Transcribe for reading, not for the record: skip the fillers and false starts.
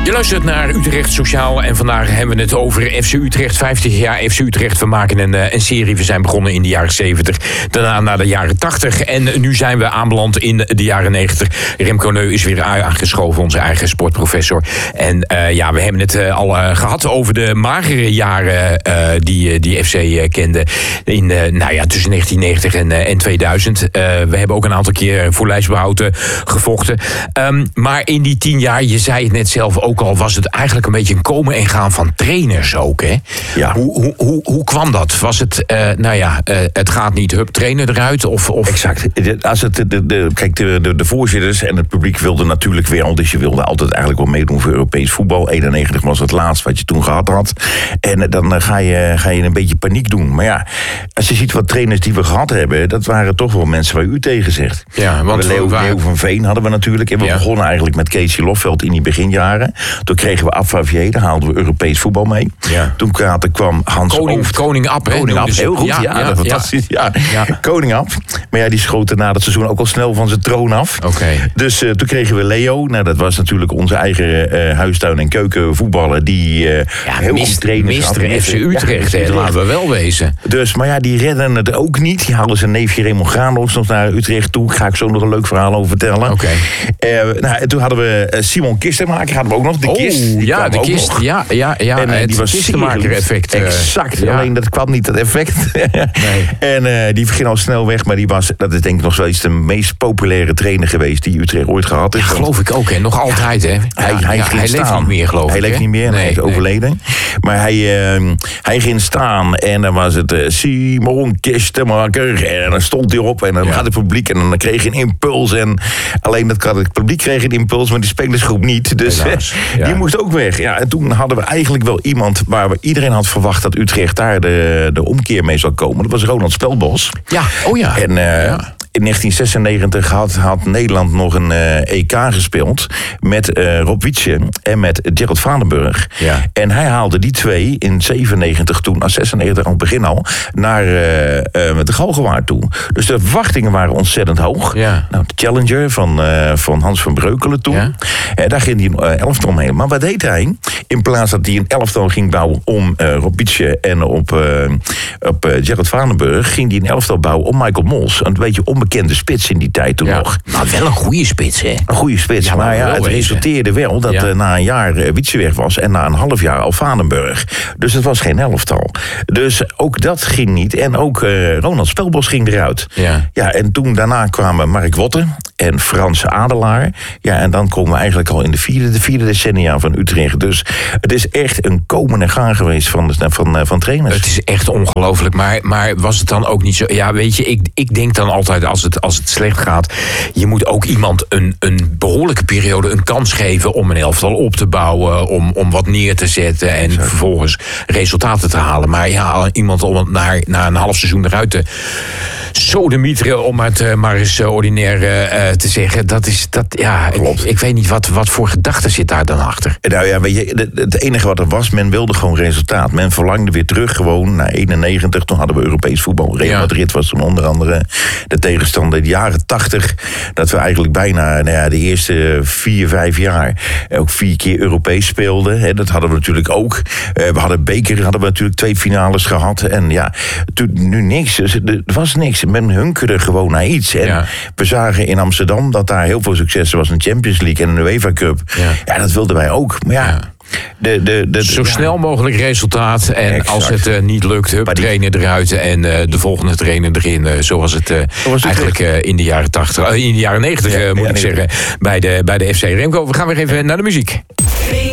Je luistert naar Utrecht Sociaal en vandaag hebben we het over FC Utrecht. 50 jaar FC Utrecht. We maken een serie. We zijn begonnen in de jaren 70. Daarna naar de jaren 80. En nu zijn we aanbeland in de jaren 90. Remco Neu is weer aangeschoven, onze eigen sportprofessor. En we hebben het al gehad over de magere jaren die FC kende. Tussen 1990 en 2000. We hebben ook een aantal keer voor Lijsbehouten gevochten. Maar in die 10 jaar, je zei het net zelf ook al, was het eigenlijk een beetje een komen en gaan van trainers ook, hè? Ja. Hoe kwam dat? Was het, het gaat niet, hup, trainer eruit? Of... Exact. Als het, de voorzitters en het publiek wilden natuurlijk wel, dus je wilde altijd eigenlijk wel meedoen voor Europees voetbal. 91 was het laatst wat je toen gehad had. En dan ga je een beetje paniek doen. Maar ja, als je ziet wat trainers die we gehad hebben, dat waren toch wel mensen waar u tegen zegt. Ja, want Leo van Veen hadden we natuurlijk. En we begonnen eigenlijk met Keesje Lofveld in die beginjaren. Toen kregen we Ab Favier, daar haalden we Europees voetbal mee. Ja. Toen kwam Hans Ooft. Koning Ab, heel goed. Ja, fantastisch. Ja. Koning Ab. Maar ja, die schoot na dat seizoen ook al snel van zijn troon af. Okay. Dus toen kregen we Leo. Nou, dat was natuurlijk onze eigen huistuin- en keukenvoetballer. Die heel goed trainers had. Mister FC Utrecht, laten we wel wezen. Dus, maar ja, die redden het ook niet. Die haalden zijn neefje Raymond Graanlos nog naar Utrecht toe. Ga ik zo nog een leuk verhaal over vertellen. Okay. En toen hadden we Simon Kistenmaker, hadden we ook nog. De Kist. Ja, de Kist. Ja. En die was Kistenmaker-effect. Exact. Ja. Alleen dat kwam niet, dat effect. Nee. En die ging al snel weg. Maar dat is denk ik nog steeds de meest populaire trainer geweest die Utrecht ooit gehad heeft. Ja, geloof ik ook, hè. Nog altijd, hè. Hij leeft niet meer, geloof ik. Hij leeft niet meer, hij is overleden. Maar hij ging staan en dan was het Simon Kistenmaker. En dan stond hij op en dan had het publiek en dan kreeg je een impuls. En alleen het publiek kreeg een impuls, maar die spelersgroep niet. Dus die moest ook weg. Ja, en toen hadden we eigenlijk wel iemand waar iedereen had verwacht dat Utrecht daar de omkeer mee zou komen. Dat was Ronald Spelbos. Ja, En in 1996 had Nederland nog een EK gespeeld met Rob Wietse en met Gerald Vadenburg. Ja. En hij haalde die twee in 97 toen, 96 aan het begin al, naar de Galgenwaard toe. Dus de verwachtingen waren ontzettend hoog. Ja. Nou, de Challenger van Hans van Breukelen toen. Ja. Daar ging hij een elftal omheen. Maar wat deed hij? In plaats dat hij een elftal ging bouwen om Rob Wietse en op Gerald Vadenburg, ging hij een elftal bouwen om Michael Mols. Een beetje onbekende spits in die tijd toen nog. Maar wel een goede spits, hè? Een goede spits. Ja, maar het resulteerde wel dat na een jaar Wietse weg was en na een half jaar al Vadenburg. Dus het was geen elftal. Dus ook dat ging niet. En ook Ronald Spelbos ging eruit. Ja, en toen daarna kwamen Mark Wotte en Frans Adelaar. Ja, en dan komen we eigenlijk al in de vierde decennia van Utrecht. Dus het is echt een komen en gaan geweest van trainers. Het is echt ongelooflijk. Maar was het dan ook niet zo? Ja, weet je, ik denk dan altijd als het slecht gaat, je moet ook iemand een behoorlijke periode een kans geven om een elftal op te bouwen, om wat neer te zetten en vervolgens resultaten te halen. Maar ja, iemand om na een half seizoen eruit te sodemieteren, om het maar eens ordinair te zeggen, klopt. Ik weet niet wat voor gedachten zit daar dan achter. Nou ja, weet je, het enige wat er was, men wilde gewoon resultaat. Men verlangde weer terug gewoon naar 91, toen hadden we Europees voetbal. Real Madrid was toen onder andere de tegenstander. De jaren 80, dat we eigenlijk bijna de eerste 4-5 jaar ook 4 keer Europees speelden. Hè, dat hadden we natuurlijk ook. We hadden beker, hadden we natuurlijk 2 finales gehad. En ja, nu niks. Dus er was niks. Men hunkerde gewoon naar iets. En we zagen in Amsterdam dat daar heel veel succes was. Een Champions League en een UEFA Cup. Ja, dat wilden wij ook. Maar ja. Zo snel mogelijk resultaat. En exact. Als het niet lukt, trainer eruit en de volgende trainer erin. Zoals het eigenlijk in de jaren 90, in de jaren 90 moet ik zeggen, bij de FC Remco. We gaan weer even naar de muziek.